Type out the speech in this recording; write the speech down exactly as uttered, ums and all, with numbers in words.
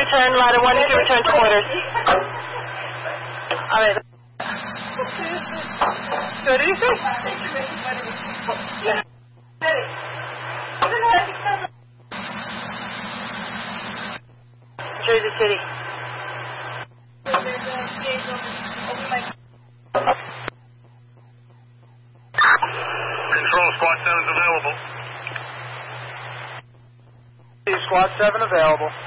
return, ladder one, did you return to quarters? A ver. ¿Qué dice? Jersey City. Control, Squad seven's available. Squad seven available.